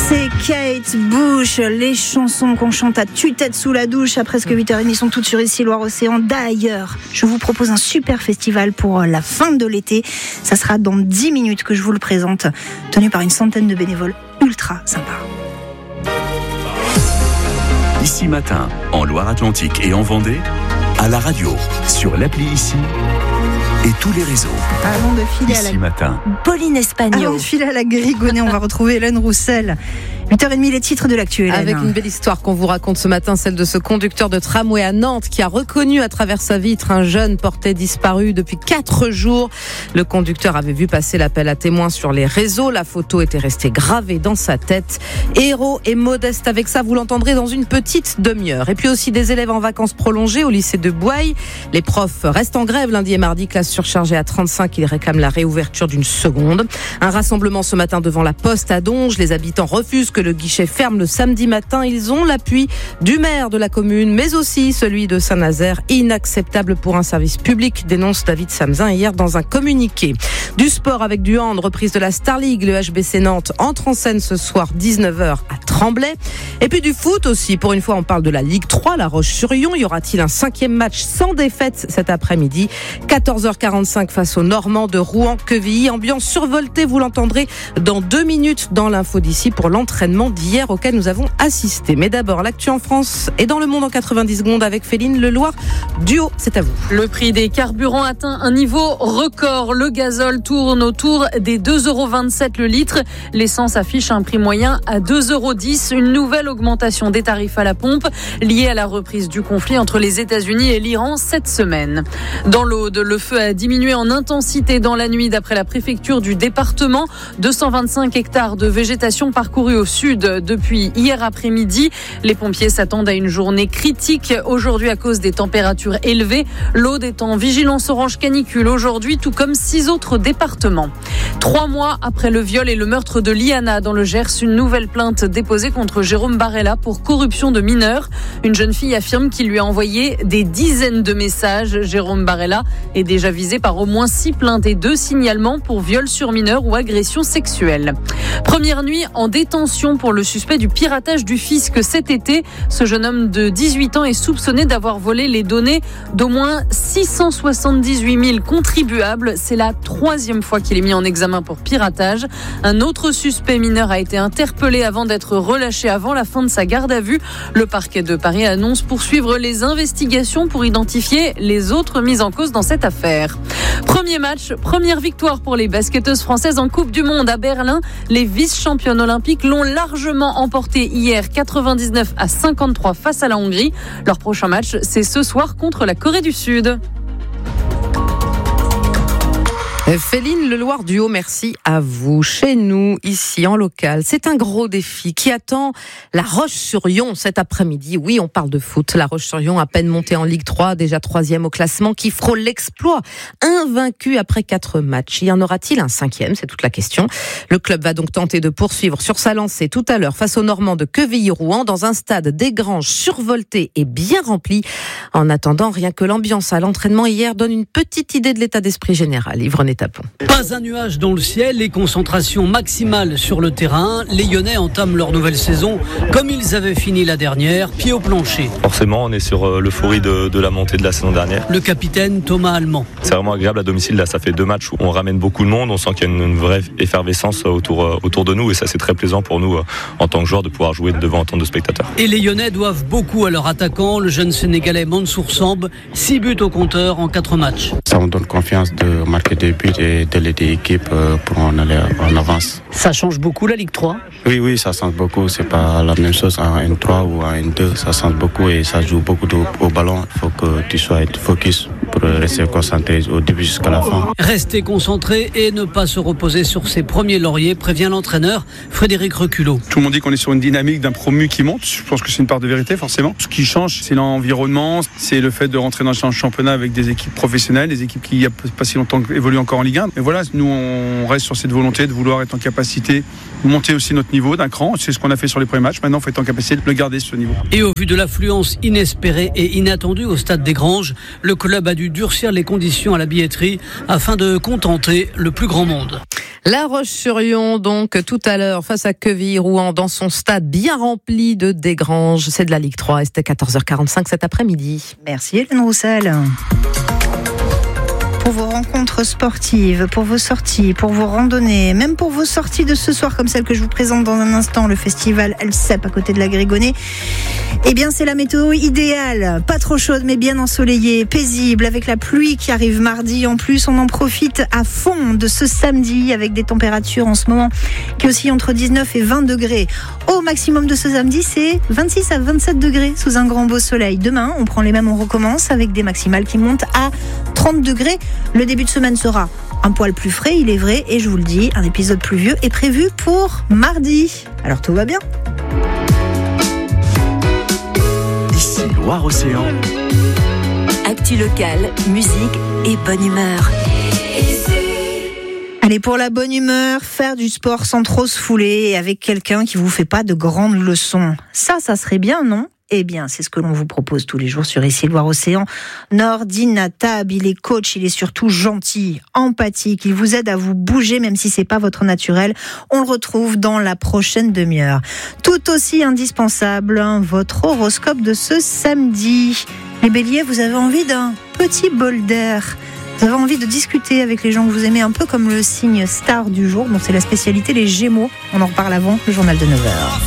C'est Kate Bush, les chansons qu'on chante à tue-tête sous la douche à presque 8h30 sont toutes sur ici Loire-Océan. D'ailleurs, je vous propose un super festival pour la fin de l'été. Ça sera dans 10 minutes que je vous le présente, tenu par une centaine de bénévoles ultra sympas. Ici Matin, en Loire-Atlantique et en Vendée, à la radio, sur l'appli Ici et tous les réseaux. Avant de filer Ici Matin. Pauline Espagno. Avant de filer à la Grigonnée, on va retrouver Hélène Roussel. 8h30, les titres de l'actu, Hélène. Avec une belle histoire qu'on vous raconte ce matin, celle de ce conducteur de tramway à Nantes qui a reconnu à travers sa vitre un jeune porté disparu depuis 4 jours. Le conducteur avait vu passer l'appel à témoins sur les réseaux. La photo était restée gravée dans sa tête. Héros et modeste avec ça, vous l'entendrez dans une petite demi-heure. Et puis aussi des élèves en vacances prolongées au lycée de Bouaille. Les profs restent en grève lundi et mardi, classe surchargée à 35. Ils réclament la réouverture d'une seconde. Un rassemblement ce matin devant la Poste à Donge. Les habitants refusent que le guichet ferme le samedi matin. Ils ont l'appui du maire de la commune, mais aussi celui de Saint-Nazaire. Inacceptable pour un service public, dénonce David Samzin hier dans un communiqué. Du sport avec du hand, reprise de la Star League. Le HBC Nantes entre en scène ce soir 19h à Tremblay. Et puis du foot aussi. Pour une fois, on parle de la Ligue 3, La Roche-sur-Yon. Y aura-t-il un 5e match sans défaite cet après-midi? 14h45 face aux Normands de Rouen-Quevilly. Ambiance survoltée, vous l'entendrez dans 2 minutes dans l'info d'ici pour l'entraînement d'hier auquel nous avons assisté. Mais d'abord, l'actu en France et dans le monde en 90 secondes avec Féline Leloir. Duo, c'est à vous. Le prix des carburants atteint un niveau record. Le gazole tourne autour des 2,27 € le litre. L'essence affiche un prix moyen à 2,10 €. Une nouvelle augmentation des tarifs à la pompe liée à la reprise du conflit entre les États-Unis et l'Iran cette semaine. Dans l'Aude, le feu a diminué en intensité dans la nuit d'après la préfecture du département. 225 hectares de végétation parcourus au sud depuis hier après-midi. Les pompiers s'attendent à une journée critique aujourd'hui à cause des températures élevées. L'Aude est en vigilance orange canicule aujourd'hui, tout comme 6 autres départements. 3 mois après le viol et le meurtre de Liana dans le Gers, une nouvelle plainte déposée contre Jérôme Barella pour corruption de mineurs. Une jeune fille affirme qu'il lui a envoyé des dizaines de messages. Jérôme Barella est déjà visé par au moins 6 plaintes et 2 signalements pour viol sur mineurs ou agression sexuelle. Première nuit en détention pour le suspect du piratage du fisc cet été. Ce jeune homme de 18 ans est soupçonné d'avoir volé les données d'au moins 678 000 contribuables. C'est la 3e fois qu'il est mis en examen pour piratage. Un autre suspect mineur a été interpellé avant d'être relâché avant la fin de sa garde à vue. Le parquet de Paris annonce poursuivre les investigations pour identifier les autres mises en cause dans cette affaire. Premier match, première victoire pour les basketteuses françaises en Coupe du Monde à Berlin. Les vice-championnes olympiques l'ont largement emporté hier 99-53 face à la Hongrie. Leur prochain match, c'est ce soir contre la Corée du Sud. Féline Leloir Duo, merci à vous. Chez nous, ici en local, c'est un gros défi qui attend la Roche-sur-Yon cet après-midi. Oui, on parle de foot. La Roche-sur-Yon, à peine montée en Ligue 3, déjà 3e au classement, qui frôle l'exploit. Invaincu après 4 matchs. Y en aura-t-il un 5e? C'est toute la question. Le club va donc tenter de poursuivre sur sa lancée tout à l'heure face aux Normands de Quevilly-Rouen dans un stade d'Aigrange survolté et bien rempli. En attendant, rien que l'ambiance à l'entraînement hier donne une petite idée de l'état d'esprit général. Yvonne Tapon. Pas un nuage dans le ciel et concentration maximale sur le terrain. Les Lyonnais entament leur nouvelle saison comme ils avaient fini la dernière, pied au plancher. Forcément, on est sur l'euphorie de la montée de la saison dernière. Le capitaine Thomas Allemand. C'est vraiment agréable à domicile. Là, ça fait 2 matchs où on ramène beaucoup de monde. On sent qu'il y a une vraie effervescence autour de nous et ça, c'est très plaisant pour nous en tant que joueurs de pouvoir jouer devant autant de spectateurs. Et les Lyonnais doivent beaucoup à leur attaquant, le jeune Sénégalais Mansour Samb. 6 buts au compteur en 4 matchs. Ça me donne confiance de marquer des buts et de l'aider l'équipe pour en aller en avance. Ça change beaucoup la Ligue 3? Oui, ça change beaucoup. C'est pas la même chose en N3 ou en N2. Ça change beaucoup et ça joue beaucoup au ballon. Il faut que tu sois focus pour rester concentré au début jusqu'à la fin. Rester concentré et ne pas se reposer sur ses premiers lauriers, prévient l'entraîneur Frédéric Reculot. Tout le monde dit qu'on est sur une dynamique d'un promu qui monte. Je pense que c'est une part de vérité forcément. Ce qui change, c'est l'environnement, c'est le fait de rentrer dans un championnat avec des équipes professionnelles, des équipes qui il n'y a pas si longtemps évoluent encore en Ligue 1. Mais voilà, nous on reste sur cette volonté de vouloir être en capacité de monter aussi notre niveau d'un cran. C'est ce qu'on a fait sur les premiers matchs. Maintenant, il faut être en capacité de le garder ce niveau. Et au vu de l'affluence inespérée et inattendue au stade des Granges, le club a dû durcir les conditions à la billetterie afin de contenter le plus grand monde. La Roche-sur-Yon, donc, tout à l'heure, face à Quevilly-Rouen, dans son stade bien rempli de Desgranges. C'est de la Ligue 3 et c'était 14h45 cet après-midi. Merci Hélène Roussel. Pour vos rencontres sportives, pour vos sorties, pour vos randonnées, même pour vos sorties de ce soir comme celle que je vous présente dans un instant, le festival Elsep à côté de la Grégonnée, eh bien c'est la météo idéale, pas trop chaude mais bien ensoleillée, paisible, avec la pluie qui arrive mardi. En plus, on en profite à fond de ce samedi avec des températures en ce moment qui oscillent entre 19 et 20 degrés. Au maximum de ce samedi, c'est 26 à 27 degrés sous un grand beau soleil. Demain, on prend les mêmes, on recommence avec des maximales qui montent à 30 degrés. Le début de semaine sera un poil plus frais, il est vrai, et je vous le dis, un épisode pluvieux est prévu pour mardi. Alors tout va bien. Ici Loire-Océan. Actu locale, musique et bonne humeur. Allez, pour la bonne humeur, faire du sport sans trop se fouler et avec quelqu'un qui vous fait pas de grandes leçons. Ça serait bien, non ? Eh bien, c'est ce que l'on vous propose tous les jours sur Ici Loire-Océan. Nordine Tab, il est coach, il est surtout gentil, empathique, il vous aide à vous bouger même si c'est pas votre naturel. On le retrouve dans la prochaine demi-heure. Tout aussi indispensable, votre horoscope de ce samedi. Les béliers, vous avez envie d'un petit bol d'air. Vous avez envie de discuter avec les gens que vous aimez, un peu comme le signe star du jour, dont c'est la spécialité les Gémeaux. On en reparle avant le journal de 9h.